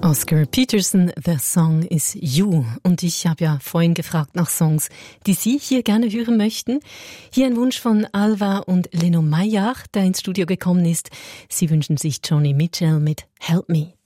Oscar Peterson, The Song is You. Und ich habe ja vorhin gefragt nach Songs, die Sie hier gerne hören möchten. Hier ein Wunsch von Alva und Leno Maillard, der ins Studio gekommen ist. Sie wünschen sich Joni Mitchell mit Help Me.